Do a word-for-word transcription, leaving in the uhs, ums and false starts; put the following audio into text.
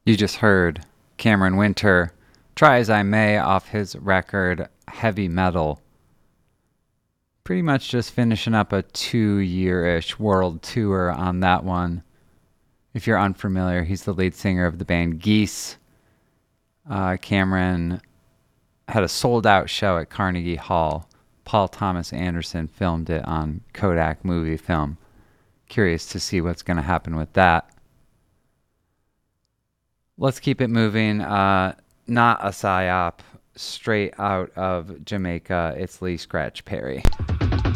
You just heard Cameron Winter, Try As I May, off his record Heavy Metal. Pretty much just finishing up a two-year-ish world tour on that one. If you're unfamiliar, he's the lead singer of the band Geese. Uh, Cameron had a sold-out show at Carnegie Hall. Paul Thomas Anderson filmed it on Kodak movie film. Curious to see what's going to happen with that. Let's keep it moving. Uh, not a psyop. Straight out of Jamaica, it's Lee Scratch Perry.